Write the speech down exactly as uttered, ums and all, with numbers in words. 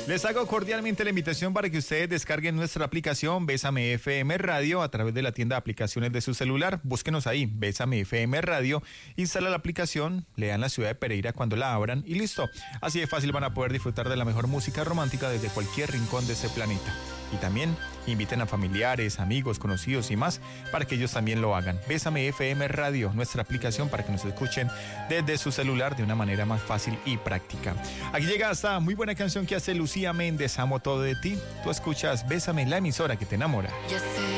Les hago cordialmente la invitación para que ustedes descarguen nuestra aplicación Bésame F M Radio a través de la tienda de aplicaciones de su celular. Búsquenos ahí, Bésame F M Radio, instala la aplicación, lean la ciudad de Pereira cuando la abran y listo. Así de fácil van a poder disfrutar de la mejor música romántica desde cualquier rincón de este planeta. Y también inviten a familiares, amigos, conocidos y más para que ellos también lo hagan. Bésame F M Radio, nuestra aplicación para que nos escuchen desde su celular de una manera más fácil y práctica. Aquí llega esta muy buena canción que hace Lucía Méndez, Amo todo de ti. Tú escuchas Bésame, la emisora que te enamora. Ya sé